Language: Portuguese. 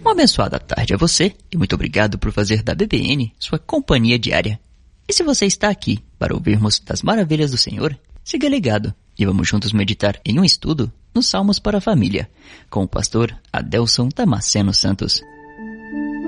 Uma abençoada tarde a você e muito obrigado por fazer da BBN sua companhia diária. E se você está aqui para ouvirmos das maravilhas do Senhor, siga ligado e vamos juntos meditar em um estudo nos Salmos para a Família, com o pastor Adelson Damasceno Santos.